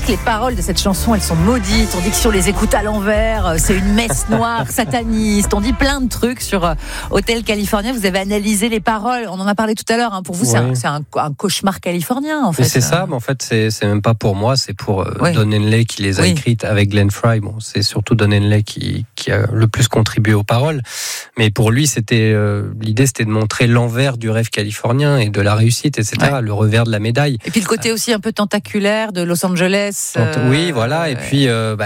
dit que les paroles de cette chanson, elles sont maudites. On dit que si on les écoute à l'envers, c'est une messe noire, sataniste. On dit plein de trucs sur Hotel California. Vous avez analysé les paroles. On en a parlé tout à l'heure. Pour vous, c'est un cauchemar californien, en fait. Mais c'est ça, mais en fait, c'est même pas pour moi. C'est pour Don Henley qui les a écrites avec Glenn Frey. Bon, c'est surtout Don Henley qui a le plus contribué aux paroles. Mais pour lui, l'idée, c'était de montrer l'envers du rêve californien et de la réussite, etc. Le revers de la médaille. Et puis le côté aussi un peu tentaculaire de Los Angeles. Oui, voilà. Et puis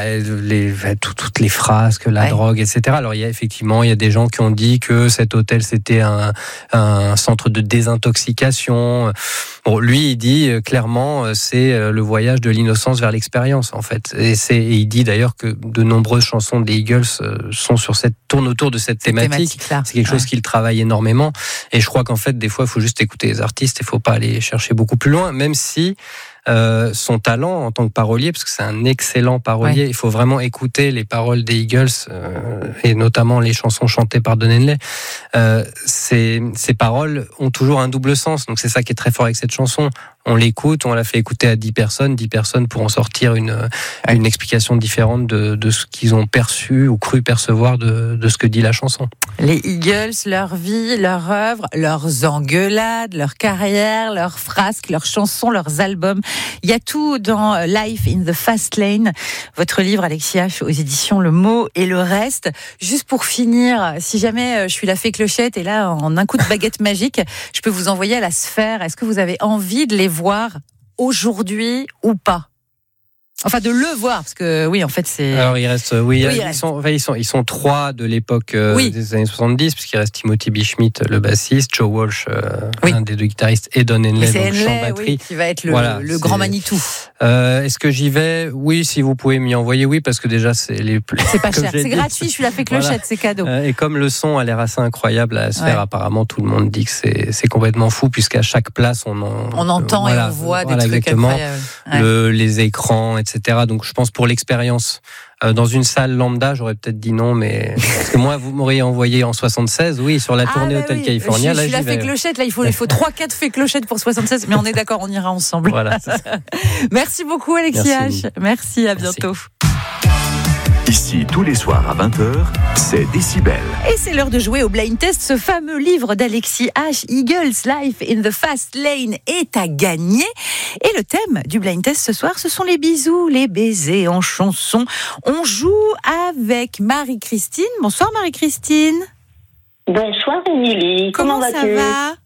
toutes les frasques, la drogue, etc. Alors il y a des gens qui ont dit que cet hôtel c'était un centre de désintoxication. Bon, lui, il dit clairement, c'est le voyage de l'innocence vers l'expérience, en fait. Et il dit d'ailleurs que de nombreuses chansons des Eagles tournent autour de cette thématique. C'est quelque chose qu'il travaille énormément. Et je crois qu'en fait, des fois, il faut juste écouter les artistes. Il ne faut pas aller chercher beaucoup plus loin, même si son talent en tant que parolier, parce que c'est un excellent parolier, il faut vraiment écouter les paroles des Eagles et notamment les chansons chantées par Don Henley. Ces paroles ont toujours un double sens, donc c'est ça qui est très fort avec cette chanson. On l'écoute, on l'a fait écouter à 10 personnes pourront sortir une explication différente de ce qu'ils ont perçu ou cru percevoir de ce que dit la chanson. Les Eagles, leur vie, leur œuvre, leurs engueulades, leur carrière, leurs frasques, leurs chansons, leurs albums. Il y a tout dans Life in the Fast Lane, votre livre, Alexis H, aux éditions Le Mot et le Reste. Juste pour finir, si jamais je suis la fée Clochette et là, en un coup de baguette magique, je peux vous envoyer à la sphère. Est-ce que vous avez envie de les voir aujourd'hui ou pas? Enfin, de le voir, parce que oui, en fait, c'est. Alors, il reste, ils sont trois de l'époque des années 70, puisqu'il reste Timothy B. Schmidt, le bassiste, Joe Walsh, un des deux guitaristes, et Don Henley, donc chant batterie. Qui va être le grand Manitou. Est-ce que j'y vais? Oui, si vous pouvez m'y envoyer, oui, parce que déjà, c'est pas cher, c'est gratuit, je suis la fée Clochette, c'est cadeau. Et comme le son a l'air assez incroyable à la sphère, apparemment, tout le monde dit que c'est complètement fou, puisqu'à chaque place, on entend et on voit des trucs incroyables. Les écrans, etc. Donc je pense pour l'expérience. Dans une salle lambda, j'aurais peut-être dit non, mais parce que moi, vous m'auriez envoyé en 76, sur la tournée Hotel California. Je suis la fée Clochette, là, il faut 3-4 fées Clochettes pour 76, mais on est d'accord, on ira ensemble. Voilà. Merci beaucoup, Alexis H. Merci, à bientôt. Ici, tous les soirs à 20h, c'est Décibel. Et c'est l'heure de jouer au Blind Test. Ce fameux livre d'Alexis H, Eagles, Life in the Fast Lane, est à gagner. Et le thème du Blind Test ce soir, ce sont les bisous, les baisers en chanson. On joue avec Marie-Christine. Bonsoir Marie-Christine. Bonsoir Émilie. Comment vas-tu? Ça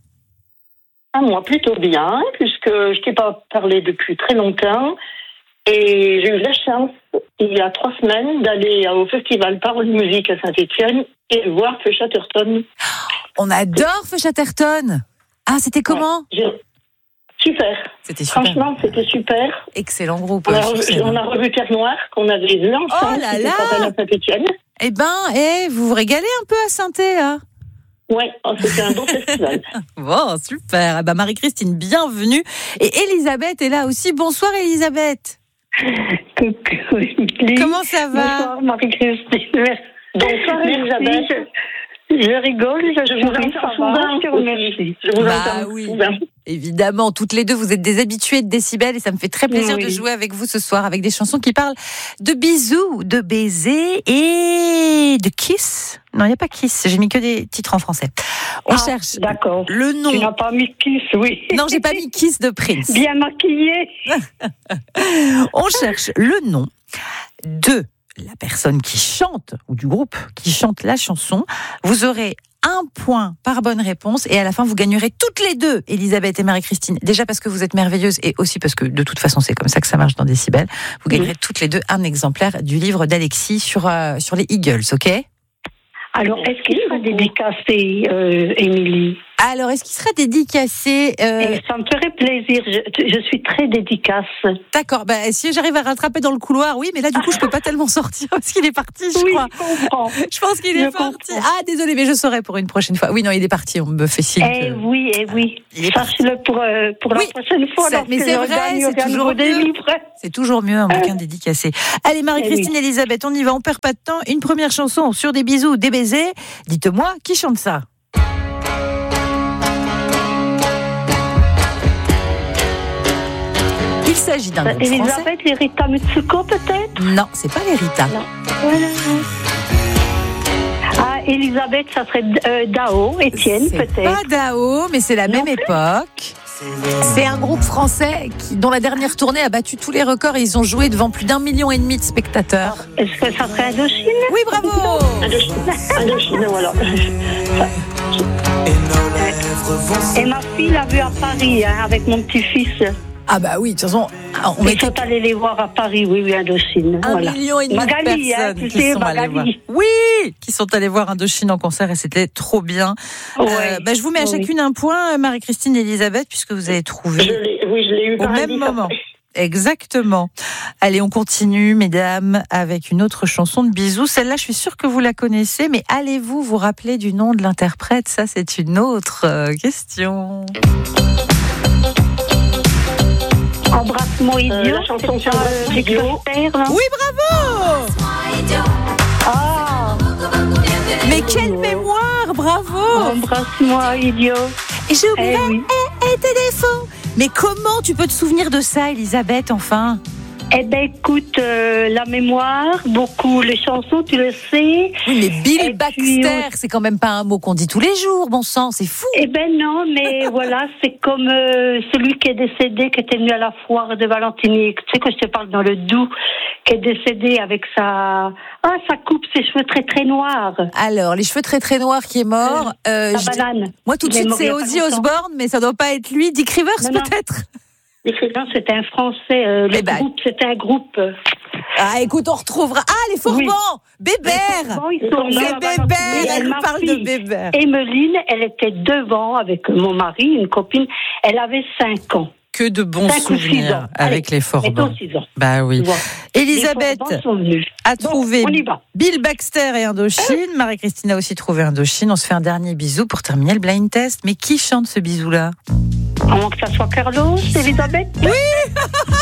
va? Moi, plutôt bien, puisque je t'ai pas parlé depuis très longtemps. Et j'ai eu la chance, il y a 3 semaines, d'aller au festival Parole Musique à Saint-Étienne et de voir Feu Chatterton. On adore Feu Chatterton. Ah, c'était comment? Super. C'était super. Franchement, c'était super. Excellent groupe. On a revu Terre Noire, qu'on avait vu ensemble. Oh là là. À Saint-Étienne. Eh ben, vous vous régalez un peu à Saint-Étienne, là? Ouais, c'était un bon festival. Bon, super. Marie-Christine, bienvenue. Et Elisabeth est là aussi. Bonsoir Elisabeth. Coucou Émilie. Comment ça va? Bonsoir Marie-Christine. Bonsoir Elisabeth. Je rigole, je vous entends souvent, je te remercie. Je vous entends souvent. Évidemment, toutes les deux, vous êtes des habituées de Décibel et ça me fait très plaisir de jouer avec vous ce soir avec des chansons qui parlent de bisous, de baisers et de kiss. Non, il n'y a pas kiss, j'ai mis que des titres en français. On cherche le nom. Tu n'as pas mis kiss, oui. Non, j'ai pas mis kiss de Prince. Bien maquillé. On cherche le nom de la personne qui chante, ou du groupe qui chante la chanson. Vous aurez 1 point par bonne réponse et à la fin vous gagnerez toutes les deux, Elisabeth et Marie-Christine, déjà parce que vous êtes merveilleuses et aussi parce que de toute façon c'est comme ça que ça marche dans Décibel. Vous gagnerez toutes les deux un exemplaire du livre d'Alexis sur les Eagles, ok? Alors, est-ce qu'il sera dédicacé, Émilie? Alors, est-ce qu'il sera dédicacé Ça me ferait plaisir. Je suis très dédicace. D'accord. Si j'arrive à rattraper dans le couloir, oui, mais là, du coup, je peux pas tellement sortir parce qu'il est parti, je crois. Je comprends. Je pense qu'il est parti. Ah, désolé, mais je saurai pour une prochaine fois. Oui, non, il est parti. On me fait signe. Oui. Sache-le pour la prochaine fois. Mais c'est vrai, c'est toujours mieux. C'est toujours mieux un bouquin dédicacé. Allez, Marie-Christine, Elisabeth, on y va. On perd pas de temps. Une première chanson sur des bisous, des baisers. Dites-moi, qui chante ça? s'agit d'un groupe français. Elisabeth et Rita Mitsuko, peut-être? Non, c'est pas les Rita. Non. Ah, Elisabeth, ça serait Dao, Étienne, C'est peut-être. pas Dao, mais c'est la même époque. C'est un groupe français dont la dernière tournée a battu tous les records et ils ont joué devant plus d'1,5 million de spectateurs. Est-ce que ça serait Indochine? Oui, bravo! Indochine, voilà. Et ma fille l'a vu à Paris, avec mon petit-fils. Ah bah oui, de toute façon, on Ils était sont allés les voir à Paris, oui, Indochine. 1,5 million de Magali, personnes tu qui sais, sont allées voir. Magali. Oui, qui sont allées voir Indochine en concert et c'était trop bien. Ouais. Je vous mets à chacune un point, Marie-Christine et Elisabeth, puisque vous avez trouvé Je l'ai eu au par même indice moment. après. Exactement. Allez, on continue, mesdames, avec une autre chanson de Bisous. Celle-là, je suis sûre que vous la connaissez, mais allez-vous vous rappeler du nom de l'interprète? Ça, c'est une autre question. Embrasse-moi idiot. La chanson sur Rick Idiot. Foster, là. Oui, bravo! Ah, Mais quelle mémoire, bravo! embrasse-moi idiot. Et j'ai oublié Eh oui. téléphone. Mais comment tu peux te souvenir de ça, Elisabeth, enfin? Eh ben écoute, la mémoire, beaucoup les chansons, tu le sais. Oui, mais Bill Et puis, Baxter, c'est quand même pas un mot qu'on dit tous les jours, bon sang, c'est fou. Eh ben non, mais voilà, c'est comme celui qui est décédé, qui était venu à la foire de Valentini. Tu sais que je te parle dans le Doubs, qui est décédé avec sa coupe, ses cheveux très très noirs. Alors, les cheveux très très noirs qui est mort. La banane. Moi, tout de Il est suite, mort il y c'est a pas Ozzy longtemps. Osbourne, mais ça doit pas être lui. Dick Rivers, Non, non. peut-être? Non, c'était un Français. Le ben. groupe, c'était un groupe. Ah, écoute, on retrouvera. Ah, les Forbans! Oui. Bébert! Bon, ils sont C'est là, Bébert! Valentini. Elle nous Ma parle de fille, Bébert. Emeline, elle était devant avec mon mari, une copine. Elle avait 5 ans. Que de bons 5 ou 6 souvenirs ans. avec les Mettons Forbans. 6 ans. Bah oui. Tu vois. Elisabeth Les Forbans sont venus. a Bon, trouvé on y va. Bill Baxter et Indochine. Marie-Christine a aussi trouvé Indochine. On se fait un dernier bisou pour terminer le blind test. Mais qui chante ce bisou-là? À moins que ça soit Carlos, Elisabeth. Oui.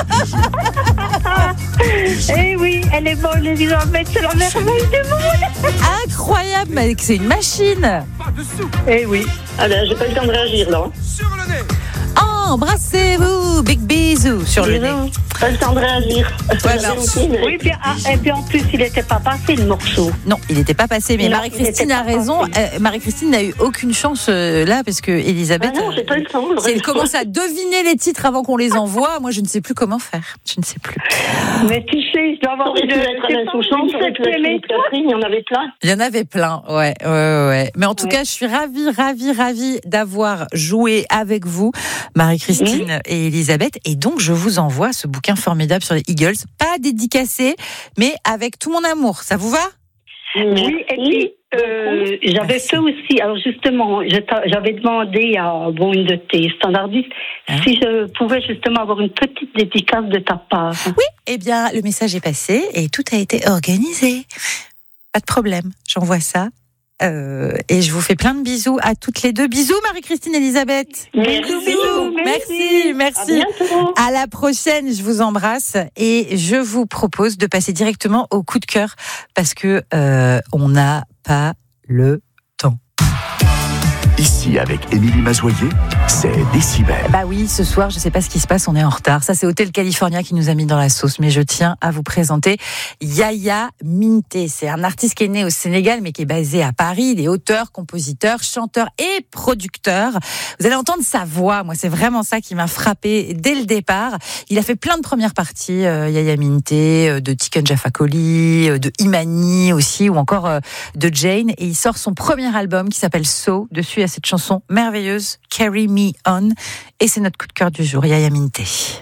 Eh oui, elle est bonne, Elisabeth. C'est la merveille du monde. Incroyable, mais c'est une machine. Eh oui. Ah ben, j'ai pas eu le temps de réagir, là. Embrassez-vous, big bisou sur le nez. Pas le temps de réagir. Ouais, bah, Oui, puis, et puis en plus, il n'était pas passé le morceau. Non, il n'était pas passé, mais Non, Marie-Christine il a n'était pas raison. passé. Marie-Christine n'a eu aucune chance là, parce que Elisabeth, Ah non, j'ai pas eu le temps. si elle commence à deviner les titres avant qu'on les envoie, moi je ne sais plus comment faire. Je ne sais plus. Mais tu sais, je dois Ça avoir aurait pu être Alain Souchon, ça aurait pu être Philippe Catherine, il y en avait plein. Il y en avait plein, ouais. Mais en tout cas, je suis ravie d'avoir joué avec vous, Marie-Christine et Elisabeth. Et donc, je vous envoie ce bouquin formidable sur les Eagles. Pas dédicacé, mais avec tout mon amour. Ça vous va? Oui, et puis j'avais Merci. fait aussi, alors justement, j'avais demandé à une de tes standardistes si je pouvais justement avoir une petite dédicace de ta part. Oui, eh bien, le message est passé et tout a été organisé. Pas de problème, j'envoie ça. Et je vous fais plein de bisous à toutes les deux. Bisous, Marie-Christine et Elisabeth. Bisous, Merci. À bientôt. À la prochaine, je vous embrasse et je vous propose de passer directement au coup de cœur parce que on n'a pas le temps. Ici, avec Émilie Mazoyer, c'est Décibel. Bah oui, ce soir, je sais pas ce qui se passe, on est en retard. Ça, c'est Hotel California qui nous a mis dans la sauce, mais je tiens à vous présenter Yaya Minté. C'est un artiste qui est né au Sénégal, mais qui est basé à Paris. Il est auteur, compositeur, chanteur et producteur. Vous allez entendre sa voix. Moi, c'est vraiment ça qui m'a frappé dès le départ. Il a fait plein de premières parties, Yaya Minté, de Tiken Jah Fakoly, de Imani aussi, ou encore de Jane. Et il sort son premier album qui s'appelle So. Dessus, il y a cette chanson merveilleuse, Carry Me On. Et c'est notre coup de cœur du jour, Yaya Minté.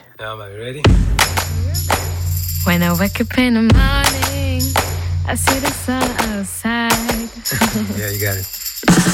When I wake up in the morning, I see the sun outside. Yeah, you got it.